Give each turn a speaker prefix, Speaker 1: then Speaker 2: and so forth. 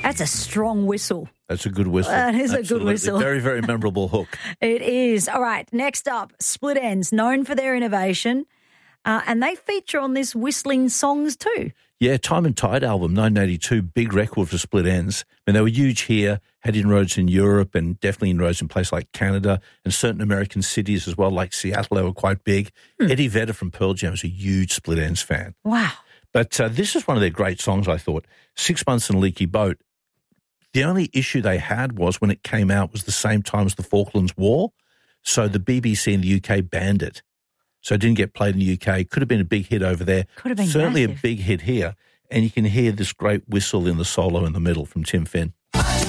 Speaker 1: That's a strong whistle.
Speaker 2: That's a good whistle.
Speaker 1: That is
Speaker 2: Absolutely.
Speaker 1: a good whistle.
Speaker 2: Very, very memorable hook.
Speaker 1: It is. All right, next up, Split Enz, known for their innovation, and they feature on this whistling songs too.
Speaker 2: Yeah, Time and Tide album, 1982, big record for Split Enz. I mean, they were huge here, had inroads in Europe and definitely inroads in places like Canada and certain American cities as well, like Seattle. They were quite big. Eddie Vedder from Pearl Jam was a huge Split Enz fan.
Speaker 1: Wow.
Speaker 2: But this is one of their great songs, I thought. 6 Months in a Leaky Boat. The only issue they had was when it came out was the same time as the Falklands War. So the BBC in the UK banned it. So it didn't get played in the UK. Could have been a big hit over there.
Speaker 1: Could have been
Speaker 2: certainly
Speaker 1: massive.
Speaker 2: a big hit here. And you can hear this great whistle in the solo in the middle from Tim Finn.